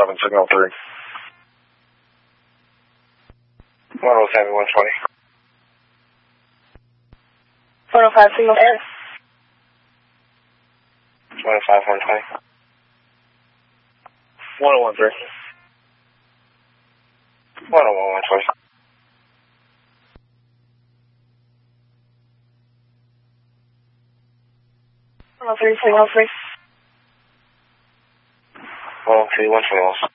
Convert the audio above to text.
107, signal 3. 107, 120. 105, signal 10. 105, 120. 1013. 101, 120. 103, signal 3. 103, 120.